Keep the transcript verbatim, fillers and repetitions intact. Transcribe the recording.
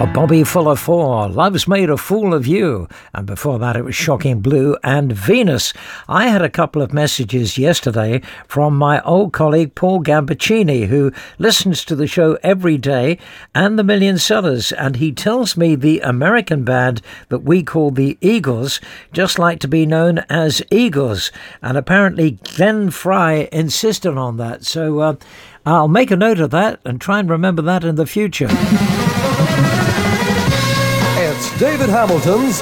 Bobby Fuller four, Love's Made a Fool of You. And before that, it was Shocking Blue and Venus. I had a couple of messages yesterday from my old colleague Paul Gambaccini, who listens to the show every day, and the Million Sellers. And he tells me the American band that we call the Eagles just like to be known as Eagles. And apparently Glenn Fry insisted on that. So uh, I'll make a note of that and try and remember that in the future. It's David Hamilton's